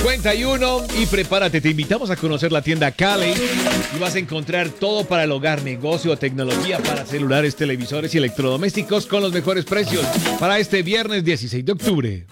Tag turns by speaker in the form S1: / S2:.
S1: 51 y prepárate, te invitamos a conocer la tienda Cali y vas a encontrar todo para el hogar, negocio, tecnología para celulares, televisores y electrodomésticos con los mejores precios para este viernes 16 de octubre.